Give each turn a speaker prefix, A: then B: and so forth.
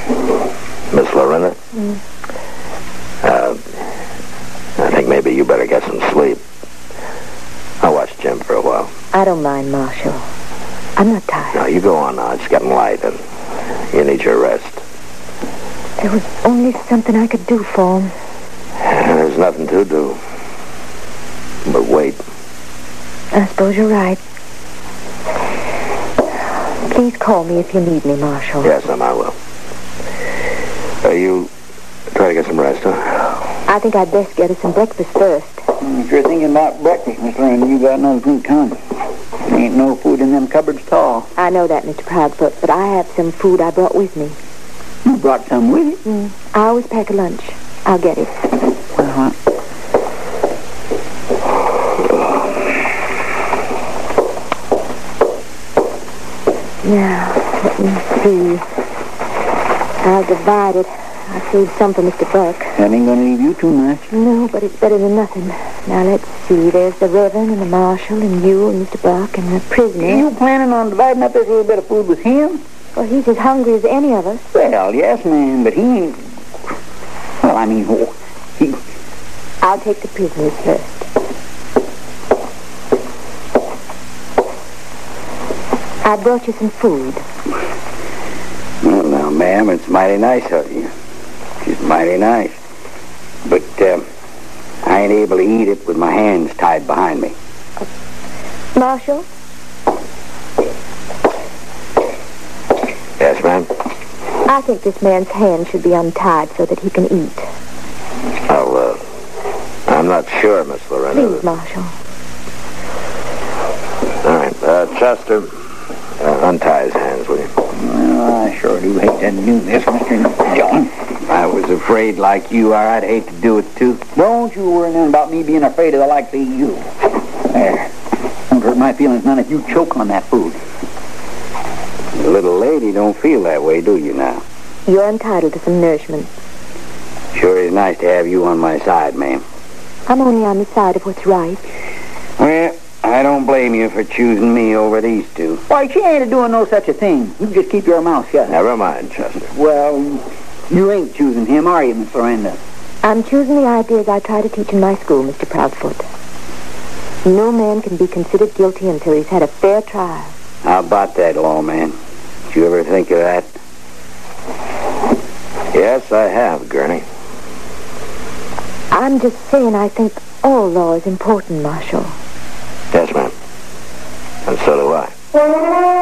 A: Miss Lorena? I think maybe you better get some sleep. I'll watch Jim for a while.
B: I don't mind, Marshal. I'm not tired.
A: No, you go on now. It's getting light, and you need your rest.
B: There was only something I could do for him.
A: There's nothing to do. But wait.
B: I suppose you're right. Please call me if you need me, Marshal.
A: Yes, I will. You try to get some rest, huh?
B: I think I'd best get us some breakfast first.
C: If you're thinking about breakfast, Miss Lorena, you got another thing coming. There ain't no food in them cupboards at all.
B: I know that, Mr. Proudfoot, but I have some food I brought with me.
C: You brought some with you?
B: I always pack a lunch. I'll get it.
C: Uh-huh.
B: Now, let me see. I'll divide it. I'll save some for Mr. Buck.
C: That ain't gonna leave you too much.
B: No, but it's better than nothing. Now, let's see. There's the Reverend and the Marshal and you and Mr. Buck and the prisoner.
C: Are you planning on dividing up this little bit of food with him?
B: Well, he's as hungry as any of us.
C: Well, yes, ma'am, but he ain't... Well, I mean, he...
B: I'll take the prisoners first. I brought you some food.
C: Well, now, ma'am, it's mighty nice of you. Just mighty nice. But, I ain't able to eat it with my hands tied behind me.
B: Marshal?
A: Yes, ma'am?
B: I think this man's hands should be untied so that he can eat.
A: Oh, I'm not sure, Miss Lorena.
B: Please, Marshal.
A: All right, Chester, untie his hands, will you?
C: Well, I sure do hate to do this, Mr. John. I was afraid like you are. I'd hate to do it, too. Don't you worry none about me being afraid of the likes of you. There. Won't hurt my feelings none if you choke on that food. The little lady don't feel that way, do you now?
B: You're entitled to some nourishment.
C: Sure is nice to have you on my side, ma'am.
B: I'm only on the side of what's right.
C: Well, I don't blame you for choosing me over these two. Why, she ain't doing no such a thing. You just keep your mouth shut.
A: Never mind, Chester.
C: Well, you ain't choosing him, are you, Miss Lorena?
B: I'm choosing the ideas I try to teach in my school, Mr. Proudfoot. No man can be considered guilty until he's had a fair trial.
C: How about that, lawman? Did you ever think of that?
A: Yes, I have, Gurney.
B: I'm just saying I think all law is important, Marshal.
A: Yes, ma'am. And so do I.